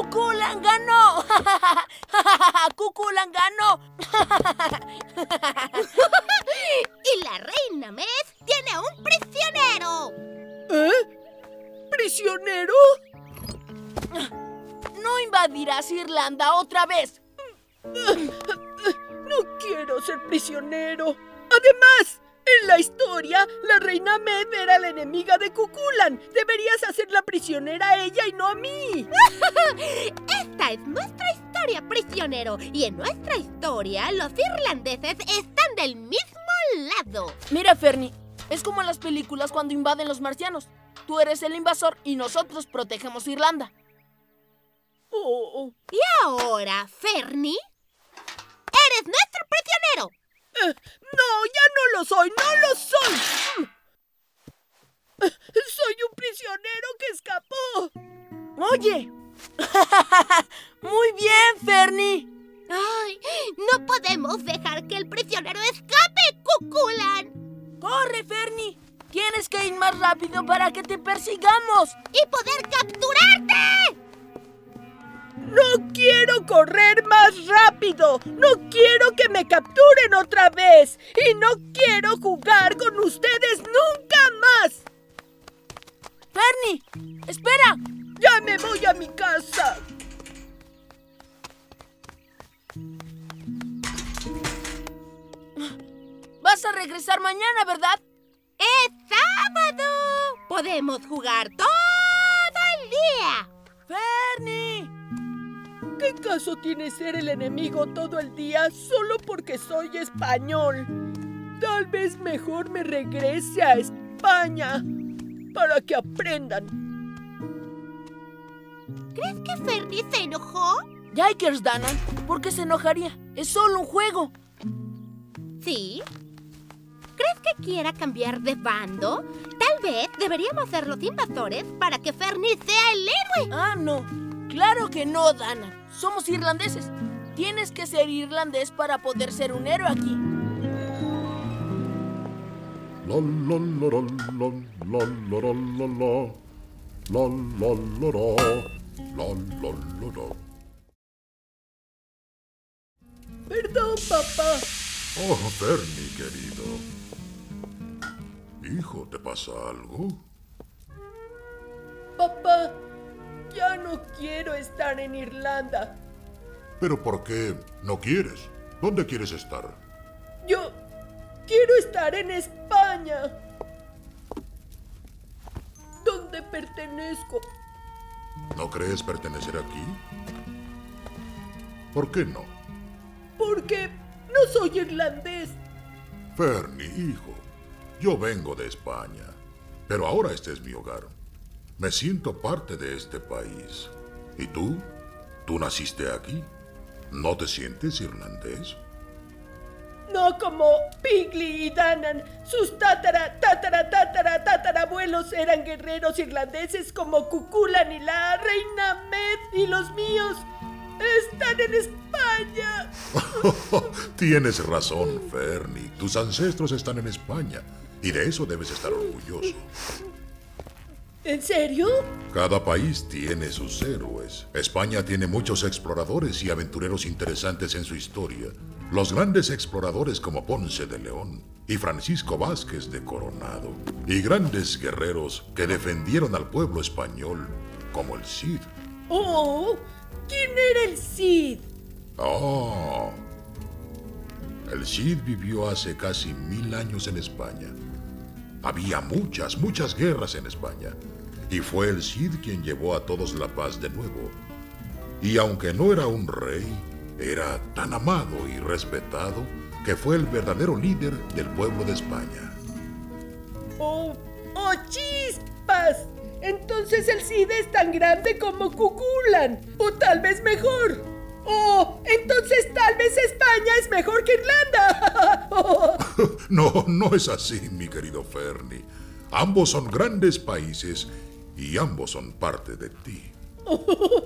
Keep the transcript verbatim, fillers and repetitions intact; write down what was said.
¡Cuculan ganó! ¡Cuculan ganó! Y la reina Med tiene un prisionero. ¿Eh? ¿Prisionero? No invadirás Irlanda otra vez. No quiero ser prisionero. Además, en la historia, la reina Med era la enemiga de Cuculan. Deberías hacerla prisionera a ella y no a mí. Esta es nuestra historia, prisionero. Y en nuestra historia, los irlandeses están del mismo lado. Mira, Fernie, es como en las películas cuando invaden los marcianos. Tú eres el invasor y nosotros protegemos Irlanda. Oh. Y ahora, Fernie, eres nuestro prisionero. Eh, no, ya no lo soy, no lo soy. Eh, soy un prisionero que escapó. ¡Oye! ¡Muy bien, Fernie! ¡Ay! ¡No podemos dejar que el prisionero escape, Cuculan! ¡Corre, Fernie! Tienes que ir más rápido para que te persigamos. ¡Y poder capturarte! ¡No quiero correr más rápido! ¡No quiero que me capturen otra vez! ¡Y no quiero jugar con ustedes nunca más! ¡Fernie! ¡Espera! ¡Ya me voy a mi casa! Vas a regresar mañana, ¿verdad? ¡Es sábado! ¡Podemos jugar todo el día! ¡Fernie! ¿Qué caso tiene ser el enemigo todo el día solo porque soy español? Tal vez mejor me regrese a España para que aprendan. ¿Crees que Fernie se enojó? Yikers, Dana. ¿Por qué se enojaría? Es solo un juego. ¿Sí? ¿Crees que quiera cambiar de bando? Tal vez deberíamos ser los invasores para que Fernie sea el héroe. Ah, no. Claro que no, Dana. Somos irlandeses. Tienes que ser irlandés para poder ser un héroe aquí. La la la la la la la la la la la la la la la la. Perdón, papá. Oh, Fernie, querido. Hijo, ¿te pasa algo? Papá, ya no quiero estar en Irlanda. ¿Pero por qué no quieres? ¿Dónde quieres estar? Yo quiero estar en España, donde pertenezco. ¿No crees pertenecer aquí? ¿Por qué no? Porque no soy irlandés. Fernie, hijo, yo vengo de España, pero ahora este es mi hogar. Me siento parte de este país. ¿Y tú? ¿Tú naciste aquí? ¿No te sientes irlandés? No como Pigli y Danan. Sus tatara, tatara, tatara, tatarabuelos eran guerreros irlandeses como Cuculan y la reina Med, y los míos están en España. Tienes razón, Fernie. Tus ancestros están en España y de eso debes estar orgulloso. ¿En serio? Cada país tiene sus héroes. España tiene muchos exploradores y aventureros interesantes en su historia. Los grandes exploradores como Ponce de León y Francisco Vázquez de Coronado. Y grandes guerreros que defendieron al pueblo español, como el Cid. Oh, ¿quién era el Cid? Oh, el Cid vivió hace casi mil años en España. Había muchas, muchas guerras en España. Y fue el Cid quien llevó a todos la paz de nuevo. Y aunque no era un rey, era tan amado y respetado que fue el verdadero líder del pueblo de España. Oh, oh, chispas. Entonces el Cid es tan grande como Cuculan, o tal vez mejor. Oh, entonces tal vez España es mejor que Irlanda. No, no es así, mi querido Fernie. Ambos son grandes países y ambos son parte de ti.